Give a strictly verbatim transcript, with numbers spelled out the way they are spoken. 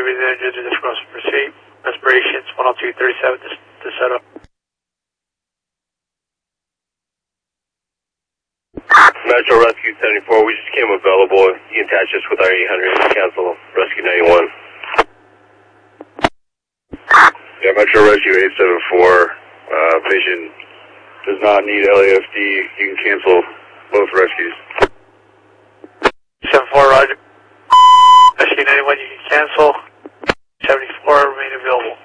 Jimmy, the engine to this cross proceed. Aspirations one oh two thirty-seven to, to set up. Metro Rescue seventy-four, we just came available. You can attach us with our eight hundred and cancel Rescue ninety-one. Yeah, Metro Rescue eight seven four, uh, patient does not need L A F D. You can cancel both rescues. seven four, roger. Rescue ninety-one, you can cancel. seventy-four, remain available.